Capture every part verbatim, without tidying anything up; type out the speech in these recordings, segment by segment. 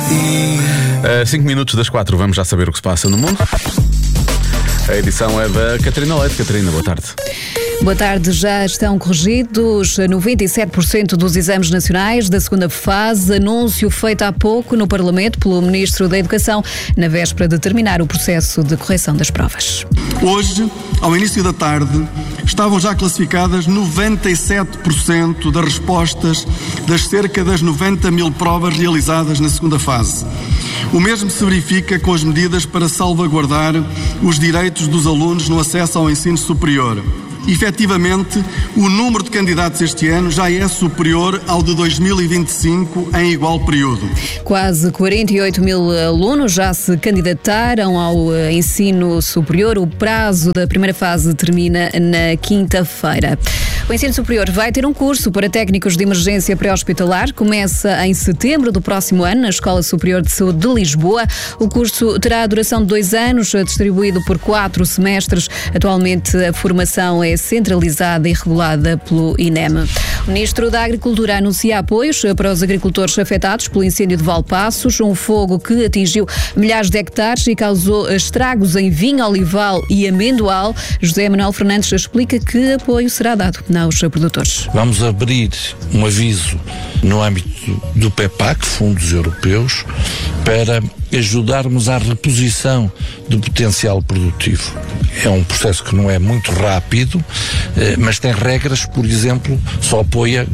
cinco minutos das quatro, vamos já saber o que se passa no mundo. A edição é da Catarina Leite. Catarina, boa tarde. Boa tarde. Já estão corrigidos noventa e sete por cento dos exames nacionais da segunda fase, anúncio feito há pouco no Parlamento pelo Ministro da Educação, na véspera de terminar o processo de correção das provas. Hoje, ao início da tarde, estavam já classificadas noventa e sete por cento das respostas das cerca das noventa mil provas realizadas na segunda fase. O mesmo se verifica com as medidas para salvaguardar os direitos dos alunos no acesso ao ensino superior. Efetivamente, o número de candidatos este ano já é superior ao de dois mil e vinte e cinco em igual período. Quase quarenta e oito mil alunos já se candidataram ao ensino superior. O prazo da primeira fase termina na quinta-feira. O ensino superior vai ter um curso para técnicos de emergência pré-hospitalar. Começa em setembro do próximo ano na Escola Superior de Saúde de Lisboa. O curso terá a duração de dois anos, distribuído por quatro semestres. Atualmente a formação é centralizada e regulada pelo INEM. O Ministro da Agricultura anuncia apoios para os agricultores afetados pelo incêndio de Valpaços, um fogo que atingiu milhares de hectares e causou estragos em vinho, olival e amendoal. José Manuel Fernandes explica que apoio será dado aos produtores. Vamos abrir um aviso no âmbito do PEPAC, Fundos Europeus, para ajudarmos à reposição do potencial produtivo. É um processo que não é muito rápido, mas tem regras, por exemplo, só apoia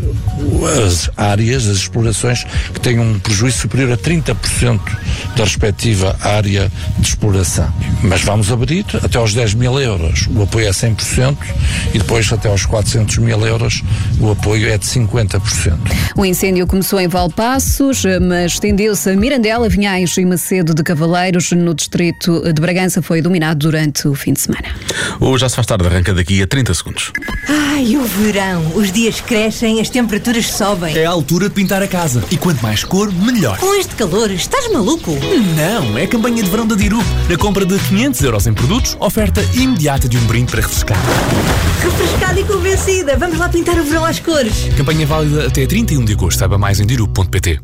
as áreas, as explorações que tenham um prejuízo superior a trinta por cento da respectiva área de exploração. Mas vamos abrir até aos dez mil euros, o apoio é cem por cento, e depois até aos quatrocentos mil euros o apoio é de cinquenta por cento. O incêndio começou em Valpaços, mas estendeu-se a Mirandela, Vinhais e Macedo de Cavaleiros, no distrito de Bragança. Foi dominado durante o fim de semana. O Já se faz tarde arranca daqui a trinta segundos. Ai, o verão. Os dias crescem, as temperaturas sobem. É a altura de pintar a casa. E quanto mais cor, melhor. Com este calor, estás maluco? Não, é a campanha de verão da Dirup. Na compra de quinhentos euros em produtos, oferta imediata de um brinde para refrescar. Refrescada e convencida. Vamos lá pintar o verão às cores. Campanha válida até trinta e um de agosto. Saiba mais em dirup ponto pt.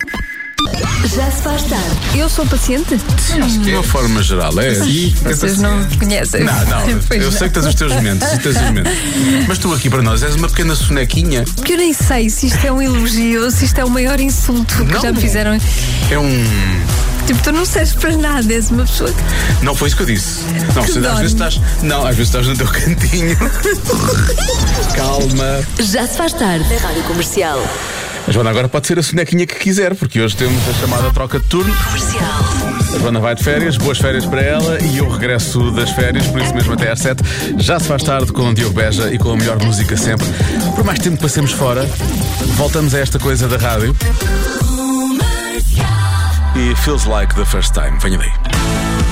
Já se faz tarde. Eu sou paciente? De uma forma geral, é. Sim, vocês não me conhecem. Não, não, eu não. sei que tens os teus momentos, os teus momentos. Mas tu aqui para nós és uma pequena sonequinha. Porque eu nem sei se isto é um elogio ou se isto é o maior insulto que não, já me fizeram. É um... Tipo, tu não serves para nada, és uma pessoa que... Não foi isso que eu disse. Não, que às vezes estás... Não, às vezes estás no teu cantinho. Calma. Já se faz tarde. Na Rádio Comercial. A Joana agora pode ser a sonequinha que quiser, porque hoje temos a chamada troca de turno. Comercial. A Joana vai de férias, boas férias para ela, e eu regresso das férias, por isso mesmo até às sete. Já se faz tarde com o Diogo Beja e com a melhor música sempre. Por mais tempo que passemos fora, voltamos a esta coisa da rádio. E feels like the first time. Venha daí.